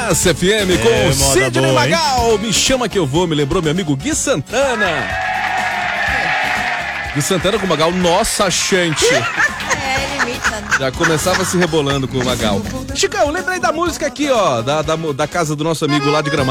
Massa FM com moda Sidney boa, Magal. Me chama que eu vou, me lembrou meu amigo Gui Santana. Gui Santana com o Magal, nossa, gente. Ele imita. Já começava se rebolando com o Magal. Chicão, lembrei da música aqui, ó, da casa do nosso amigo lá de Gramado.